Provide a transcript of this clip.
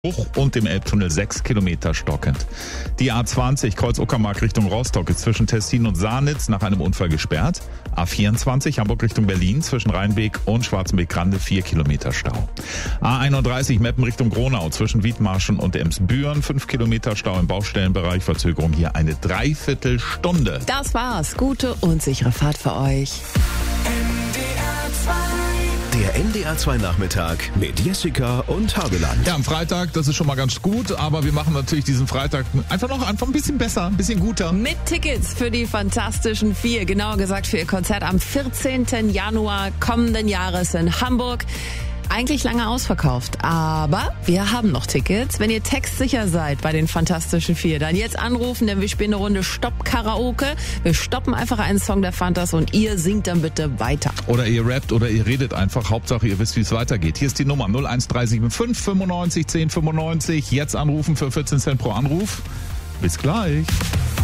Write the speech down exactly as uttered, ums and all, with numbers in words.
Bruch und dem Elbtunnel sechs Kilometer stockend. Die A zwanzig Kreuz-Uckermark Richtung Rostock ist zwischen Tessin und Saarnitz nach einem Unfall gesperrt. A vierundzwanzig Hamburg Richtung Berlin zwischen Rheinbeek und Schwarzenbeek-Grande vier Kilometer Stau. A einunddreißig Meppen Richtung Gronau zwischen Wiedmarschen und Emsbüren fünf Kilometer Stau im Baustellenbereich. Verzögerung hier eine Dreiviertelstunde. Das war's. Gute und sichere Fahrt für euch. Der N D R zwei Nachmittag mit Jessica und Habeland. Ja, am Freitag, das ist schon mal ganz gut, aber wir machen natürlich diesen Freitag einfach noch einfach ein bisschen besser, ein bisschen guter. Mit Tickets für die Fantastischen Vier, genauer gesagt für ihr Konzert am vierzehnten Januar kommenden Jahres in Hamburg. Eigentlich lange ausverkauft, aber wir haben noch Tickets. Wenn ihr textsicher seid bei den Fantastischen Vier, dann jetzt anrufen, denn wir spielen eine Runde Stopp-Karaoke. Wir stoppen einfach einen Song der Fantas und ihr singt dann bitte weiter. Oder ihr rappt oder ihr redet einfach. Hauptsache, ihr wisst, wie es weitergeht. Hier ist die Nummer null eins drei sieben fünf fünfundneunzig zehn fünfundneunzig. Jetzt anrufen für vierzehn Cent pro Anruf. Bis gleich.